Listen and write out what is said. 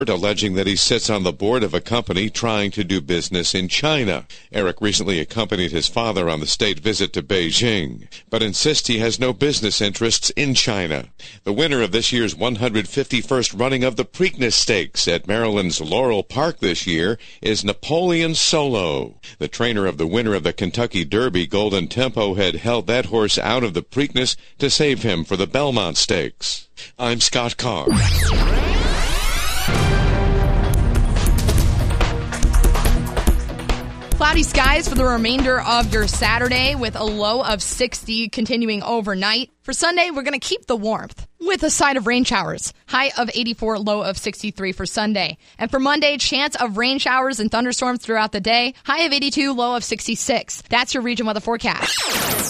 alleging that he sits on the board of a company trying to do business in China. Eric recently accompanied his father on the state visit to Beijing, but insists he has no business interests in China. The winner of this year's 151st running of the Preakness Stakes at Maryland's Laurel Park this year is Napoleon Solo. The trainer of the winner of the Kentucky Derby, Golden Tempo, had held that horse out of the Preakness to save him for the Belmont Stakes. I'm Scott Carr. Cloudy skies for the remainder of your Saturday with a low of 60 continuing overnight. For Sunday, we're going to keep the warmth with a side of rain showers. High of 84, low of 63 for Sunday. And for Monday, chance of rain showers and thunderstorms throughout the day. High of 82, low of 66. That's your region weather forecast.